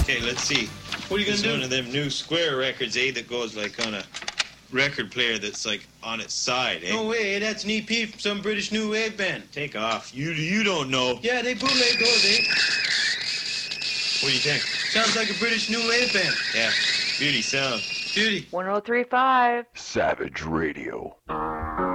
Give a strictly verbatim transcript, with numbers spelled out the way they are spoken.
Okay, let's see. What are you gonna it's do? One of them new square records, eh, that goes like on a record player that's like on its side, eh? No way, that's an E P from some British New Wave band. Take off. You you don't know. Yeah, they bootleg those, eh? What do you think? Sounds like a British New Wave band. Yeah, beauty sound. Beauty. one oh three point five Savage Radio.